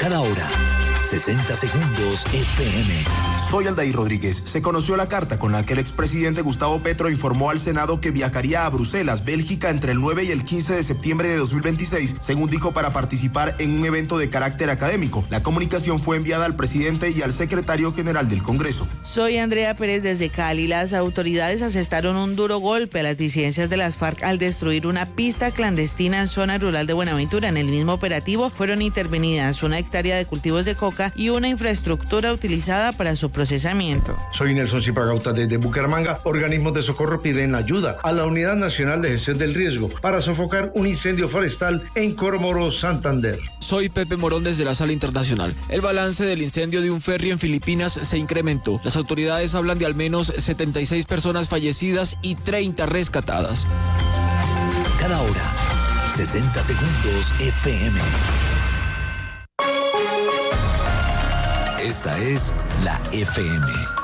Cada hora, 60 segundos FM. Soy Aldair Rodríguez. Se conoció la carta con la que el expresidente Gustavo Petro informó al Senado que viajaría a Bruselas, Bélgica, entre el 9 y el 15 de septiembre de 2026, según dijo, para participar en un evento de carácter académico. La comunicación fue enviada al presidente y al secretario general del Congreso. Soy Andrea Pérez desde Cali. Las autoridades asestaron un duro golpe a las disidencias de las FARC al destruir una pista clandestina en zona rural de Buenaventura. En el mismo operativo fueron intervenidas 1 hectárea de cultivos de coca y una infraestructura utilizada para su procesamiento. Soy Nelson Zipaghauta desde Bucaramanga. Organismos de socorro piden ayuda a la Unidad Nacional de Gestión del Riesgo para sofocar un incendio forestal en Córmoro, Santander. Soy Pepe Morón desde la Sala Internacional. El balance del incendio de un ferry en Filipinas se incrementó. Las autoridades hablan de al menos 76 personas fallecidas y 30 rescatadas. Cada hora, 60 segundos FM. Esta es la FM.